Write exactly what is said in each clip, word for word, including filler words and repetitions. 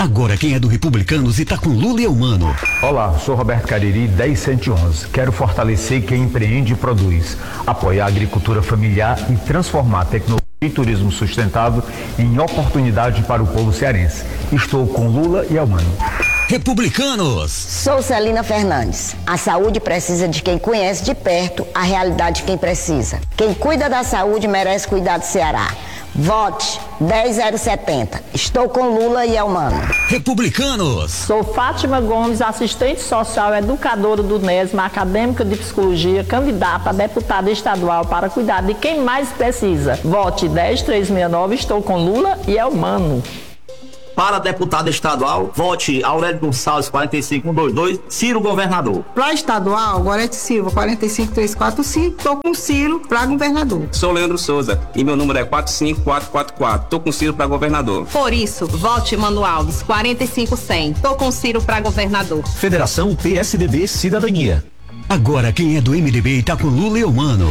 Agora quem é do Republicanos e tá com Lula e Eumano. Olá, sou Roberto Cariri, dez cento e onze. Quero fortalecer quem empreende e produz, apoiar a agricultura familiar e transformar a tecnologia e turismo sustentável em oportunidade para o povo cearense. Estou com Lula e Eumano. Republicanos. Sou Celina Fernandes. A saúde precisa de quem conhece de perto a realidade de quem precisa. Quem cuida da saúde merece cuidar do Ceará. Vote dez zero setenta. Estou com Lula e Eumano. Republicanos. Sou Fátima Gomes, assistente social, educadora do NESMA, acadêmica de psicologia, candidata a deputada estadual para cuidar de quem mais precisa. Vote dez três seis nove. Estou com Lula e Eumano. Para deputado estadual, vote Aurélio Gonçalves, quarenta e cinco cento e vinte e dois, Ciro governador. Para estadual, Gorete Silva, quarenta e cinco trezentos e quarenta e cinco, estou com Ciro para governador. Sou Leandro Souza e meu número é quatro cinco quatro quatro quatro, estou com Ciro para governador. Por isso, vote Mano Alves, quarenta e cinco cem, estou com Ciro para governador. Federação P S D B Cidadania. Agora quem é do M D B e tá com Lula e Eumano.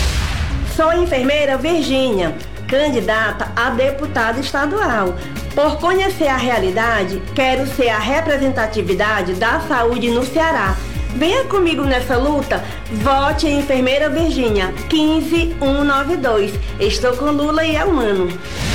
Sou a enfermeira Virgínia, candidata a deputada estadual. Por conhecer a realidade, quero ser a representatividade da saúde no Ceará. Venha comigo nessa luta. Vote em enfermeira Virgínia, quinze mil cento e noventa e dois. Estou com Lula e Eumano.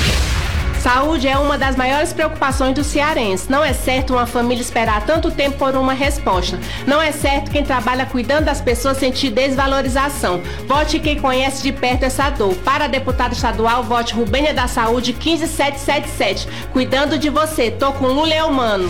Saúde é uma das maiores preocupações do cearense. Não é certo uma família esperar tanto tempo por uma resposta. Não é certo quem trabalha cuidando das pessoas sentir desvalorização. Vote quem conhece de perto essa dor. Para deputado estadual, vote Rubênia da Saúde quinze mil setecentos e setenta e sete. Cuidando de você. Tô com Lula e Eumano.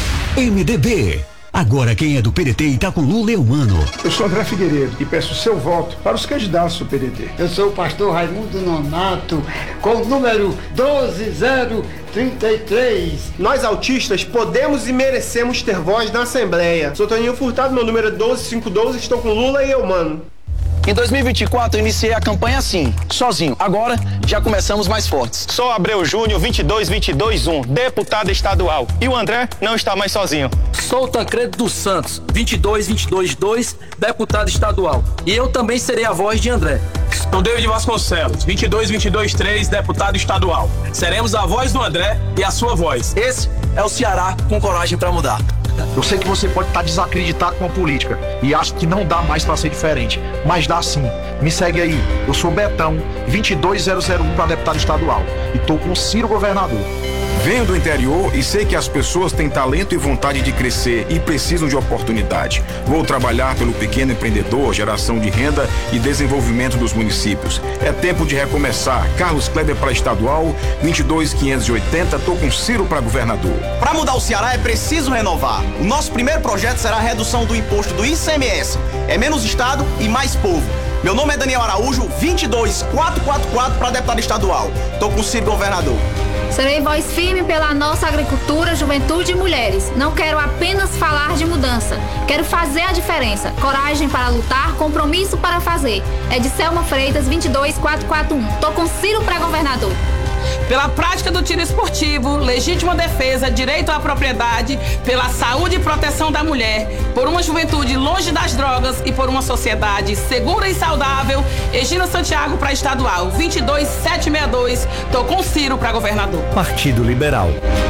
M D B. Agora quem é do P D T e tá com Lula e Eumano. Eu sou André Figueiredo e peço seu voto para os candidatos do P D T. Eu sou o pastor Raimundo Nonato, com o número doze zero trinta e três. Nós autistas podemos e merecemos ter voz na Assembleia. Sou Toninho Furtado, meu número é doze cinco doze, estou com Lula e Eumano. Em dois mil e vinte e quatro, eu iniciei a campanha assim, sozinho. Agora, já começamos mais fortes. Sou Abreu Júnior, vinte e dois vinte e dois um, deputado estadual. E o André não está mais sozinho. Sou Tancredo dos Santos, vinte e dois vinte e dois dois, deputado estadual. E eu também serei a voz de André. Sou David Vasconcelos, vinte e dois vinte e dois três, deputado estadual. Seremos a voz do André e a sua voz. Esse é o Ceará com coragem para mudar. Eu sei que você pode estar desacreditado com a política e acha que não dá mais para ser diferente, mas dá sim. Me segue aí, eu sou Betão, vinte e dois zero zero um para deputado estadual e tô com Ciro governador. Venho do interior e sei que as pessoas têm talento e vontade de crescer e precisam de oportunidade. Vou trabalhar pelo pequeno empreendedor, geração de renda e desenvolvimento dos municípios. É tempo de recomeçar. Carlos Kleber para estadual, vinte e dois quinhentos e oitenta, tô com Ciro para governador. Para mudar o Ceará é preciso renovar. O nosso primeiro projeto será a redução do imposto do I C M S. É menos Estado e mais povo. Meu nome é Daniel Araújo, vinte e dois quatrocentos e quarenta e quatro para deputado estadual. Tô com Ciro governador. Serei voz firme pela nossa agricultura, juventude e mulheres. Não quero apenas falar de mudança. Quero fazer a diferença. Coragem para lutar, compromisso para fazer. É de Selma Freitas, vinte e dois quatrocentos e quarenta e um. Tô com Ciro para governador. Pela prática do tiro esportivo, legítima defesa, direito à propriedade, pela saúde e proteção da mulher, por uma juventude longe das drogas e por uma sociedade segura e saudável, Egina Santiago para estadual, vinte e dois setecentos e sessenta e dois, tô com Ciro para governador. Partido Liberal.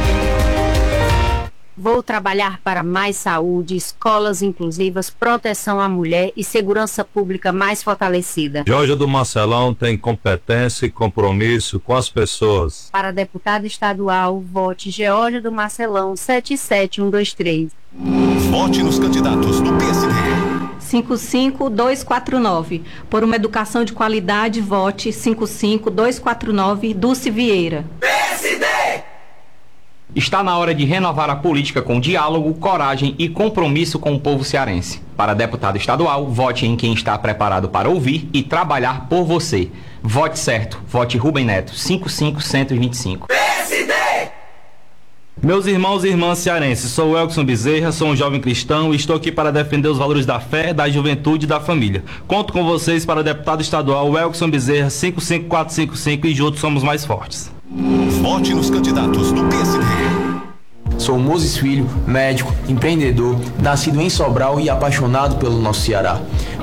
Vou trabalhar para mais saúde, escolas inclusivas, proteção à mulher e segurança pública mais fortalecida. Georgia do Marcelão tem competência e compromisso com as pessoas. Para deputado estadual, vote Georgia do Marcelão sete sete um dois três. Vote nos candidatos do P S D. cinco cinco dois quatro nove. Por uma educação de qualidade, vote cinco cinco dois quatro nove, Dulce Vieira. P S D! Está na hora de renovar a política com diálogo, coragem e compromisso com o povo cearense. Para deputado estadual, vote em quem está preparado para ouvir e trabalhar por você. Vote certo. Vote Rubem Neto, cinco cinco um zero dois cinco. P S D! Meus irmãos e irmãs cearenses, sou o Elkson Bezerra, sou um jovem cristão e estou aqui para defender os valores da fé, da juventude e da família. Conto com vocês para deputado estadual Elkson Bezerra, cinco cinco quatro cinco cinco, e juntos somos mais fortes. Vote nos candidatos do P S D. Sou Moses Filho, médico, empreendedor, nascido em Sobral e apaixonado pelo nosso Ceará.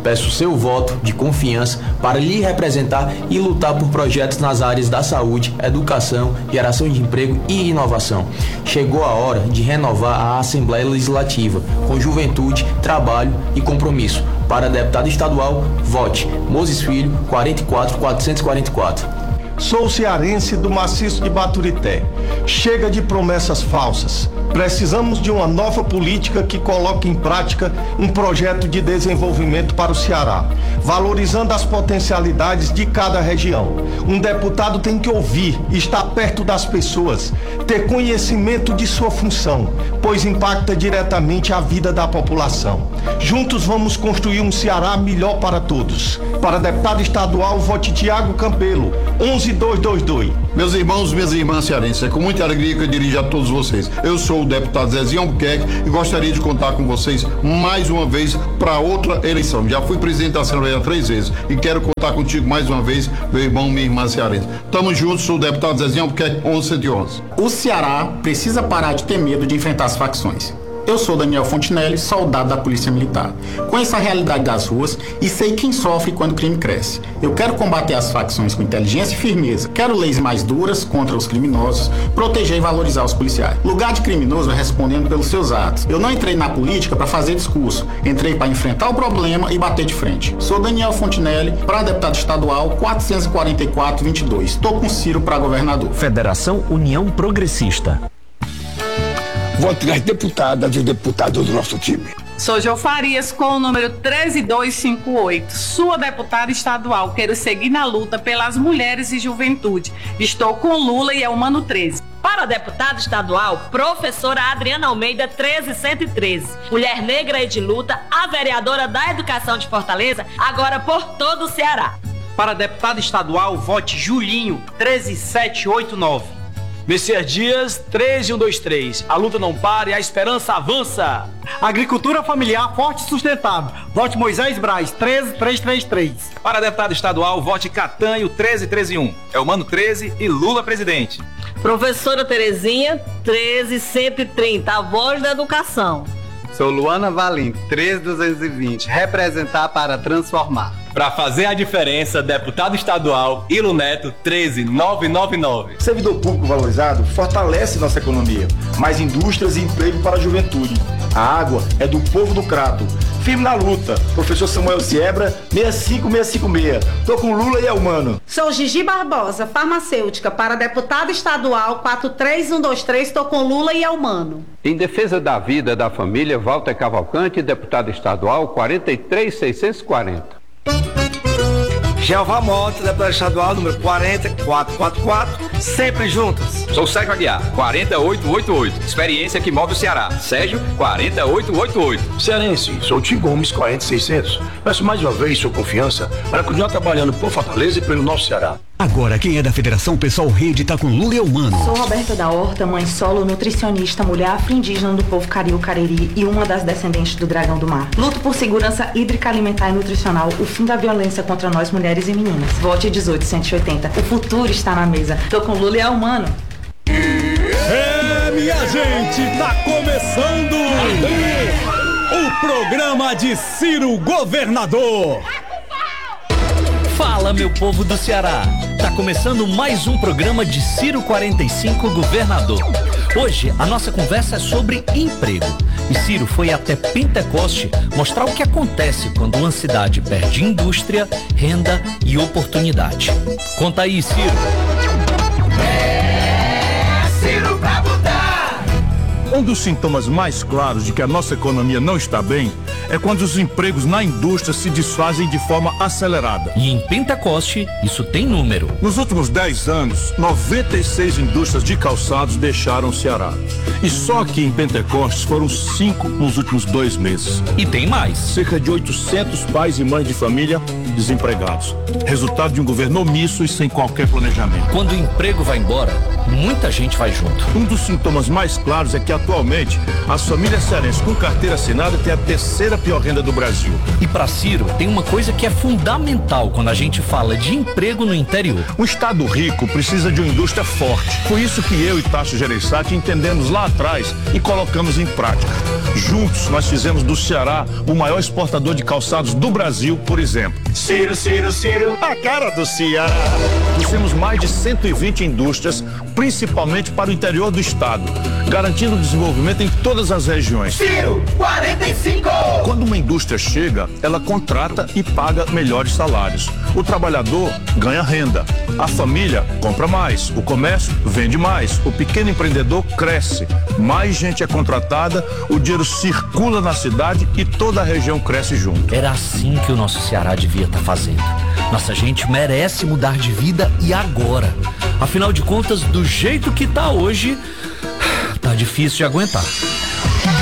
peço seu voto de confiança para lhe representar e lutar por projetos nas áreas da saúde, educação, geração de emprego e inovação. Chegou a hora de renovar a Assembleia Legislativa com juventude, trabalho e compromisso. Para deputado estadual, vote Moses Filho, quarenta e quatro, quatrocentos e quarenta e quatro. Sou cearense do maciço de Baturité. Chega de promessas falsas. Precisamos de uma nova política que coloque em prática um projeto de desenvolvimento para o Ceará, valorizando as potencialidades de cada região. Um deputado tem que ouvir, estar perto das pessoas, ter conhecimento de sua função, pois impacta diretamente a vida da população. Juntos vamos construir um Ceará melhor para todos. Para deputado estadual, vote Tiago Campelo, onze dois dois dois. Meus irmãos, minhas irmãs cearenses, é com muita alegria que eu dirijo a todos vocês. Eu sou o deputado Zezinho Albuquerque e gostaria de contar com vocês mais uma vez para outra eleição. Já fui presidente da Assembleia três vezes e quero contar contigo mais uma vez, meu irmão, minha irmã cearense. Tamo juntos, sou o deputado Zezinho Albuquerque, onze cento e onze. O Ceará precisa parar de ter medo de enfrentar as facções. Eu sou Daniel Fontinelli, soldado da Polícia Militar. Conheço a realidade das ruas e sei quem sofre quando o crime cresce. Eu quero combater as facções com inteligência e firmeza. Quero leis mais duras contra os criminosos, proteger e valorizar os policiais. Lugar de criminoso é respondendo pelos seus atos. Eu não entrei na política para fazer discurso. Entrei para enfrentar o problema e bater de frente. Sou Daniel Fontinelli, para deputado estadual quatrocentos e quarenta e quatro, vinte e dois. Estou com Ciro para governador. Federação União Progressista. Vote nas deputadas e deputados do nosso time. Sou Jo Farias com o número treze dois cinco oito. Sua deputada estadual. Quero seguir na luta pelas mulheres e juventude. Estou com Lula e é o Mano treze. Para deputada estadual, professora Adriana Almeida, treze cento e treze. Mulher negra e de luta, a vereadora da Educação de Fortaleza, agora por todo o Ceará. Para deputado estadual, vote Julinho, treze sete oito nove. Messias Dias, treze cento e vinte e três. A luta não para e a esperança avança. Agricultura familiar forte e sustentável. Vote Moisés Braz, treze mil trezentos e trinta e três. Para deputado estadual, vote Catanho, treze treze um. É o Mano treze e Lula presidente. Professora Terezinha, treze cento e trinta. A voz da educação. Sou Luana Valim, treze duzentos e vinte. Representar para transformar. Para fazer a diferença, deputado estadual Ilo Neto, treze mil novecentos e noventa e nove. Servidor público valorizado fortalece nossa economia. Mais indústrias e emprego para a juventude. A água é do povo do Crato. Firme na luta. Professor Samuel Siebra, seis cinco seis cinco seis. Tô com Lula e é humano. Sou Gigi Barbosa, farmacêutica, para deputado estadual quatro três um dois três. Tô com Lula e é humano. Em defesa da vida da família, Walter Cavalcante, deputado estadual quarenta e três mil seiscentos e quarenta. Jeová Mota, deputado estadual, número quarenta quatrocentos e quarenta e quatro, sempre juntos. Sou Sérgio Aguiar, quarenta e oito oitenta e oito. Experiência que move o Ceará. Sérgio, quarenta e oito oitenta e oito. Cearense, sou Tim Gomes, quarenta e seiscentos. Peço mais uma vez sua confiança para continuar trabalhando por Fortaleza e pelo nosso Ceará. Agora, quem é da Federação Pessoal Rede tá com Lula e Humano. Sou Roberta da Horta, mãe solo, nutricionista, mulher afro-indígena do povo Cariu Cariri e uma das descendentes do Dragão do Mar. Luto por segurança hídrica, alimentar e nutricional, o fim da violência contra nós mulheres e meninas. Vote dezoito cento e oitenta. O futuro está na mesa. Tô com Lula e é humano. É, minha gente, tá começando o programa de Ciro Governador. Fala, meu povo do Ceará! Tá começando mais um programa de Ciro quarenta e cinco Governador. Hoje a nossa conversa é sobre emprego. E Ciro foi até Pentecoste mostrar o que acontece quando uma cidade perde indústria, renda e oportunidade. Conta aí, Ciro. É Ciro pra botar! Um dos sintomas mais claros de que a nossa economia não está bem é quando os empregos na indústria se desfazem de forma acelerada. E em Pentecoste, isso tem número. Nos últimos dez anos, noventa e seis indústrias de calçados deixaram o Ceará. E só aqui em Pentecoste foram cinco nos últimos dois meses. E tem mais. Cerca de oitocentos pais e mães de família desempregados. Resultado de um governo omisso e sem qualquer planejamento. Quando o emprego vai embora, muita gente vai junto. Um dos sintomas mais claros é que atualmente as famílias cearenses com carteira assinada têm a terceira pior renda do Brasil. E para Ciro, tem uma coisa que é fundamental quando a gente fala de emprego no interior. Um estado rico precisa de uma indústria forte. Foi isso que eu e Tasso Gereissati entendemos lá atrás e colocamos em prática. Juntos, nós fizemos do Ceará o maior exportador de calçados do Brasil, por exemplo. Ciro, Ciro, Ciro, a cara do Ceará. Nós temos mais de cento e vinte indústrias, principalmente para o interior do estado, garantindo o desenvolvimento em todas as regiões. Ciro, quarenta e cinco! Quando uma indústria chega, ela contrata e paga melhores salários. O trabalhador ganha renda, a família compra mais, o comércio vende mais, o pequeno empreendedor cresce, mais gente é contratada, o dinheiro circula na cidade e toda a região cresce junto. Era assim que o nosso Ceará devia estar fazendo. Nossa gente merece mudar de vida e agora. Afinal de contas, do jeito que tá hoje, tá difícil de aguentar.